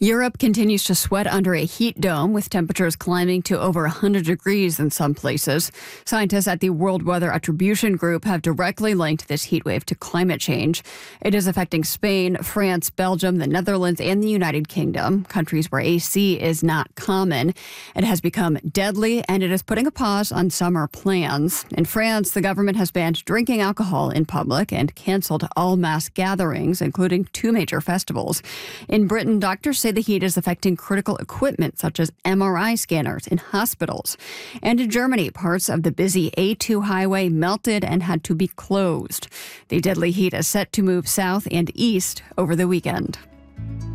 Europe continues to sweat under a heat dome, with temperatures climbing to over 100 degrees in some places. Scientists at the World Weather Attribution Group have directly linked this heat wave to climate change. It is affecting Spain, France, Belgium, the Netherlands, and the United Kingdom, countries where AC is not common. It has become deadly, and it is putting a pause on summer plans. In France, the government has banned drinking alcohol in public and canceled all mass gatherings, including 2 major festivals. In Britain, doctors say the heat is affecting critical equipment such as MRI scanners in hospitals. And in Germany, parts of the busy A2 highway melted and had to be closed. The deadly heat is set to move south and east over the weekend.